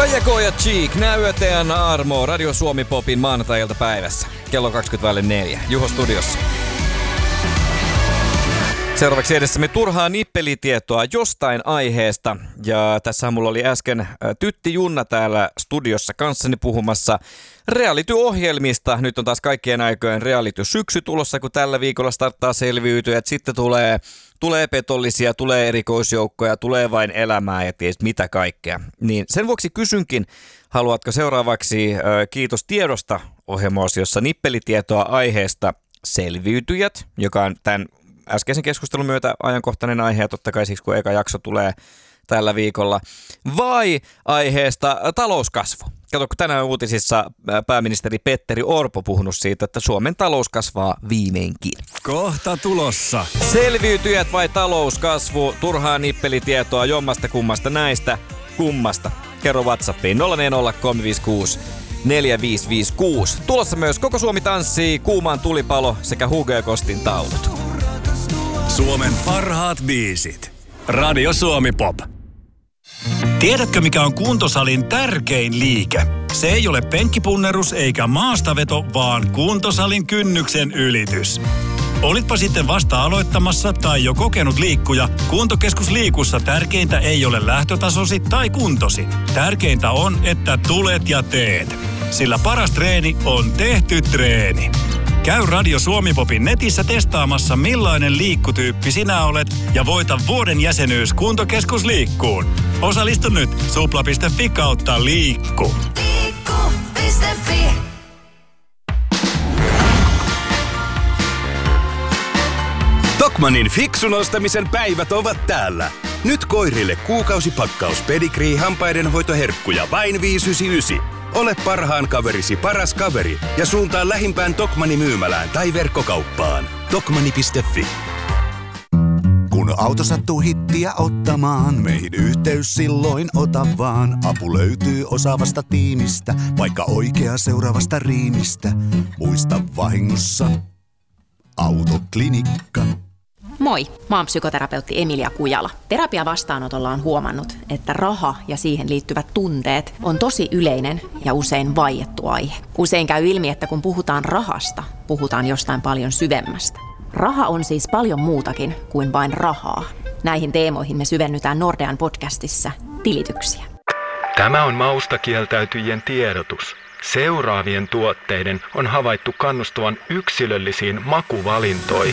Kaija K ja Cheek, näyöteen Armo, Radio Suomi Popin maanantai-iltapäivässä. Kello 20:04, Juho studiossa. Seuraavaksi edessämme turhaa nippelitietoa jostain aiheesta. Ja tässähän mulla oli äsken Tytti Junna täällä studiossa kanssani puhumassa reality-ohjelmista. Nyt on taas kaikkien aikojen reality-syksy tulossa, kun tällä viikolla starttaa Selviytyjät. Sitten tulee petollisia, tulee erikoisjoukkoja, tulee vain elämää ja ties mitä kaikkea. Niin sen vuoksi kysynkin, haluatko seuraavaksi Kiitos tiedosta -ohjelma-osiossa nippelitietoa aiheesta Selviytyjät, joka on tämän äskeisen keskustelun myötä ajankohtainen aihe, ja totta kai siksi kun eka jakso tulee tällä viikolla, vai aiheesta talouskasvu. Kato, kun tänään uutisissa pääministeri Petteri Orpo puhunut siitä, että Suomen talous kasvaa viimeinkin. Kohta tulossa. Selviytyjät vai talouskasvu? Turhaa nippelitietoa jommasta kummasta näistä. Kummasta? Kerro WhatsAppiin 040 4556. Tulossa myös Koko Suomi tanssii, Kuumaan tulipalo sekä Hugo ja Kostin taulut. Suomen parhaat biisit. Radio Suomi Pop. Tiedätkö, mikä on kuntosalin tärkein liike? Se ei ole penkkipunnerus eikä maastaveto, vaan kuntosalin kynnyksen ylitys. Olitpa sitten vasta aloittamassa tai jo kokenut liikkuja, Kuntokeskus Liikussa tärkeintä ei ole lähtötasosi tai kuntosi. Tärkeintä on, että tulet ja teet. Sillä paras treeni on tehty treeni. Käy Radio Suomi Popin netissä testaamassa, millainen liikkutyyppi sinä olet, ja voita vuoden jäsenyys Kuntokeskus Liikkuun. Osallistu nyt supla.fi/liikku. Liikku.fi. Tokmannin fiksun ostamisen päivät ovat täällä. Nyt koirille kuukausipakkaus Pedigree hampaidenhoitoherkkuja vain 5,99. Ole parhaan kaverisi paras kaveri ja suuntaa lähimpään Tokmanni myymälään tai verkkokauppaan. Tokmanni.fi. Kun auto sattuu hittiä ottamaan, meihin yhteys silloin ota vaan. Apu löytyy osaavasta tiimistä, vaikka oikea seuraavasta riimistä. Muista vahingossa Autoklinikka. Moi, mä oon psykoterapeutti Emilia Kujala. Terapiavastaanotolla on huomannut, että raha ja siihen liittyvät tunteet on tosi yleinen ja usein vaiettu aihe. Usein käy ilmi, että kun puhutaan rahasta, puhutaan jostain paljon syvemmästä. Raha on siis paljon muutakin kuin vain rahaa. Näihin teemoihin me syvennytään Nordean podcastissa Tilityksiä. Tämä on mausta kieltäytyjien tiedotus. Seuraavien tuotteiden on havaittu kannustavan yksilöllisiin makuvalintoihin.